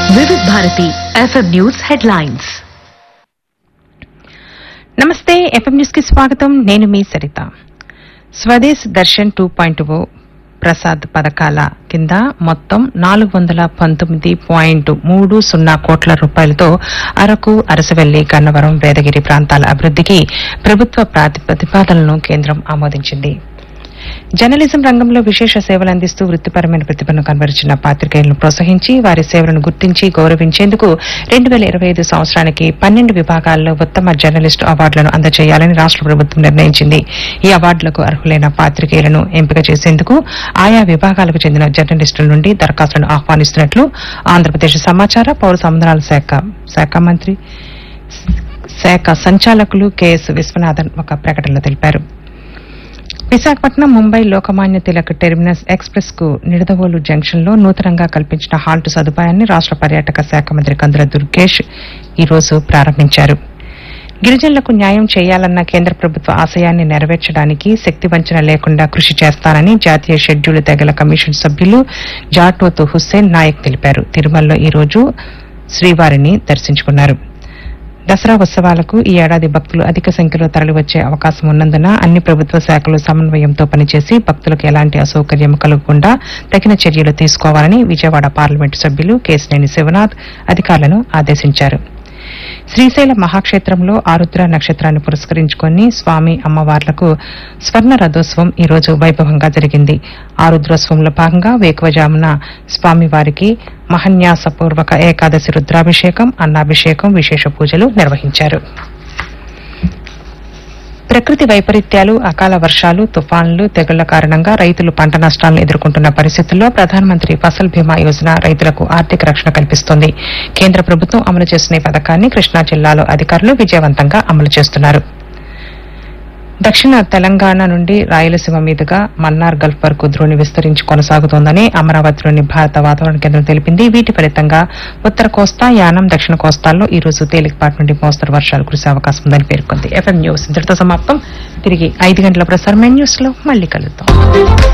వివిధ Bharati FM news headlines. నమస్తే, FM news కి స్వాగతం. నేను మీ సరిత. స్వదేశ్ దర్శన్ 2.0 ప్రసాద్ పథకాల కింద మొత్తం 419.30 కోట్ల రూపాయలతో అరకు, అరసవెల్లి, గన్నవరం, వేదగిరి ప్రాంతాల అభివృద్దికి ప్రభుత్వ ప్రతిపాదనలను కేంద్రం ఆమోదించింది. జర్నలిజం రంగంలో విశేష సేవలు అందిస్తూ వృత్తిపరమైన ప్రతిభను కనబరిచిన పాత్రికేయులను ప్రోత్సహించి వారి సేవలను గుర్తించి గౌరవించేందుకు 2025 సంవత్సరానికి 12 విభాగాల్లో ఉత్తమ జర్నలిస్టు అవార్డులను అందజేయాలని రాష్ట ప్రభుత్వం నిర్ణయించింది. ఈ అవార్డులకు అర్హులైన పాత్రికేయులను ఎంపిక చేసేందుకు ఆయా విభాగాలకు చెందిన జర్నలిస్టుల నుండి దరఖాస్తులను ఆహ్వానిస్తున్నట్లు ఆంధ్రప్రదేశ్ సమాచార పౌర సంబంధాల శాఖ సంచాలకులు కెఎస్ విశ్వనాథన్ ఒక ప్రకటనలో తెలిపారు. విశాఖపట్నం ముంబై లోకమాన్య తిలక్ టెర్మినస్ ఎక్స్ప్రెస్ కు నిడదవోలు జంక్షన్ లో నూతనంగా కల్పించిన హాల్ట్ సదుపాయాన్ని రాష్ట పర్యాటక శాఖ మంత్రి కందుల దుర్గేష్ ఈ రోజు ప్రారంభించారు. గిరిజనులకు న్యాయం చేయాలన్న కేంద్ర ప్రభుత్వ ఆశయాన్ని నెరవేర్చడానికి శక్తివంచన లేకుండా కృషి చేస్తానని జాతీయ షెడ్యూల్ తెగల కమిషన్ సభ్యులు జాటోతు హుస్సేన్ నాయక్ తెలిపారు. తిరుమలలో ఈ రోజు శ్రీవారిని దర్శించుకున్నారు. దసరా ఉత్సవాలకు ఈ ఏడాది భక్తులు అధిక సంఖ్యలో తరలివచ్చే అవకాశం ఉన్నందున అన్ని ప్రభుత్వ శాఖలు సమన్వయంతో పనిచేసి భక్తులకు ఎలాంటి అసౌకర్యం కలగకుండా తగిన చర్యలు తీసుకోవాలని విజయవాడ పార్లమెంటు సభ్యులు కేశినేని శివనాథ్ అధికారులను ఆదేశించారు. శ్రీశైల మహాక్షేత్రంలో ఆరుద్ర నక్షత్రాన్ని పురస్కరించుకుని స్వామి అమ్మవార్లకు స్వర్ణ రథోత్సవం ఈ రోజు వైభవంగా జరిగింది. ఆరుద్రోత్సవంలో భాగంగా వేకువజామున స్వామివారికి మహన్యాసపూర్వక ఏకాదశి రుద్రాభిషేకం, అన్నాభిషేకం, విశేష పూజలు నిర్వహించారు. ప్రకృతి వైపరీత్యాలు, అకాల వర్షాలు, తుఫాన్లు, తెగుళ్ల కారణంగా రైతులు పంట నష్టాలను ఎదుర్కొంటున్న పరిస్థితుల్లో ప్రధానమంత్రి ఫసల్ బీమా యోజన రైతులకు ఆర్థిక రక్షణ కల్పిస్తోంది. కేంద్ర ప్రభుత్వం అమలు చేస్తున్న ఈ పథకాన్ని కృష్ణా జిల్లాలో అధికారులు విజయవంతంగా అమలు చేస్తున్నారు. దక్షిణ తెలంగాణ నుండి రాయలసీమ మీదుగా మన్నార్ గల్ఫ్ వరకు ద్రోణి విస్తరించి కొనసాగుతోందని అమరావతిలోని భారత వాతావరణ కేంద్రం తెలిపింది. వీటి ఫలితంగా ఉత్తర కోస్తా, యానం, దక్షిణ కోస్తాల్లో ఈ రోజు తేలికపాటి నుండి మోస్తరు వర్షాలు కురిసే అవకాశం ఉందని పేర్కొంది. ఎఫ్ఎం న్యూస్ ఇంతటితో సమాప్తం. తిరిగి 5 గంటల ప్రసారమైన న్యూస్ లో మళ్లీ కలుద్దాం.